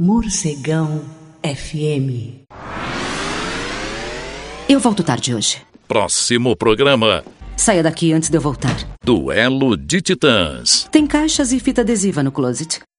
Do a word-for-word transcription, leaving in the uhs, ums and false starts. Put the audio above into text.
Morcegão F M. Eu volto tarde hoje. Próximo programa. Saia daqui antes de eu voltar. Duelo de Titãs. Tem caixas e fita adesiva no closet.